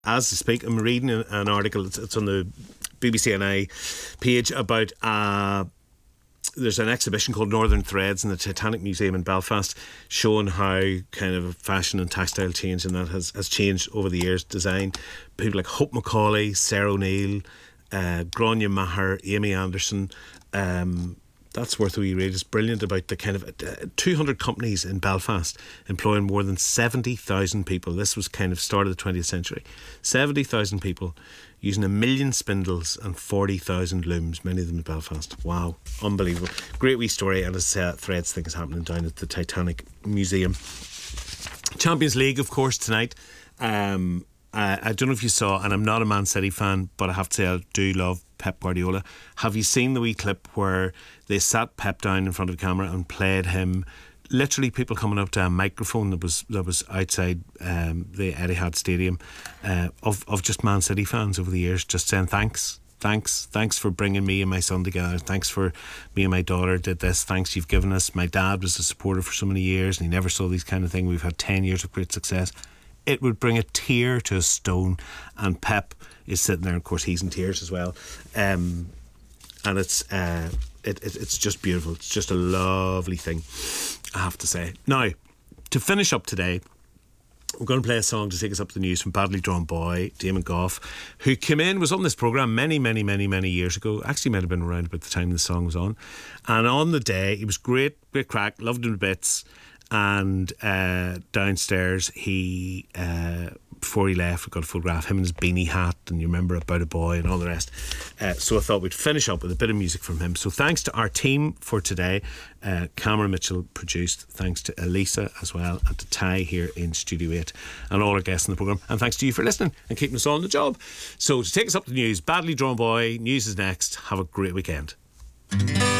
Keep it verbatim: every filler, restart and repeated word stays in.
as I speak, I'm reading an article. It's, it's on the B B C N I page about uh, there's an exhibition called Northern Threads in the Titanic Museum in Belfast, showing how kind of fashion and textile change and that has, has changed over the years. Design, people like Hope Macaulay, Sarah O'Neill, uh, Grania Maher, Amy Anderson. Um, that's worth a wee read. It's brilliant about the kind of uh, two hundred companies in Belfast employing more than seventy thousand people. This was kind of start of the twentieth century. seventy thousand people using a million spindles and forty thousand looms, many of them in Belfast. Wow, unbelievable. Great wee story, and as uh, Threads thing is happening down at the Titanic Museum. Champions League, of course, tonight. Um, uh, I don't know if you saw, and I'm not a Man City fan, but I have to say I do love Pep Guardiola. Have you seen the wee clip where they sat Pep down in front of the camera and played him? Literally, people coming up to a microphone that was that was outside um, the Etihad Stadium uh, of of just Man City fans over the years, just saying thanks, thanks, thanks for bringing me and my son together. Thanks for me and my daughter did this. Thanks you've given us. My dad was a supporter for so many years, and he never saw these kind of thing. We've had ten years of great success. It would bring a tear to a stone, and Pep is sitting there. Of course, he's in tears as well, um, and it's. Uh, It, it, it's just beautiful. It's just a lovely thing, I have to say. Now, to finish up today, we're going to play a song to take us up to the news from Badly Drawn Boy, Damon Gough, who came in, was on this programme many, many, many, many years ago. Actually might have been around about the time the song was on. And on the day, he was great, great crack, loved him to bits. And uh, downstairs, he... Uh, before he left, we got a photograph, him and his beanie hat, and you remember About a Boy and all the rest. Uh, so I thought we'd finish up with a bit of music from him. So thanks to our team for today. Uh, Cameron Mitchell produced. Thanks to Elisa as well, and to Ty here in Studio eight, and all our guests in the programme. And thanks to you for listening and keeping us all on the job. So to take us up to the news, Badly Drawn Boy, news is next. Have a great weekend.